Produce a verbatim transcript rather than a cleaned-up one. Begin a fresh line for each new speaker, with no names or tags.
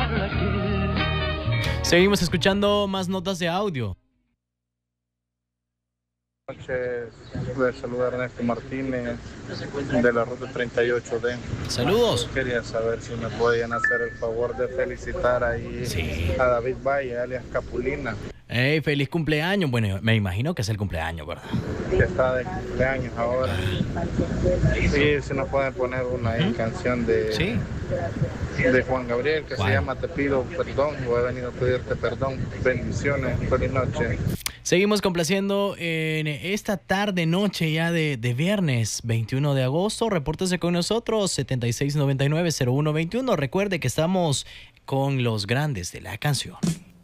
Seguimos escuchando más notas de audio.
Buenas noches, les saluda Ernesto Martínez de la ruta treinta y ocho D.
Saludos.
Quería saber si me podían hacer el favor de felicitar ahí
Sí.
a David Valle, alias Capulina,
Hey, feliz cumpleaños. Bueno, me imagino que es el cumpleaños, ¿verdad?
que está de cumpleaños ahora. Sí, si nos pueden poner una ahí, canción de,
Sí.
de Juan Gabriel, que
¿Cuál?
se llama Te pido perdón, o he venido a pedirte perdón. Bendiciones, feliz noche.
Seguimos complaciendo en esta tarde, noche ya de, de viernes veintiuno de agosto. Repórtese con nosotros, setenta y seis noventa y nueve cero uno veintiuno. Recuerde que estamos con los grandes de la canción.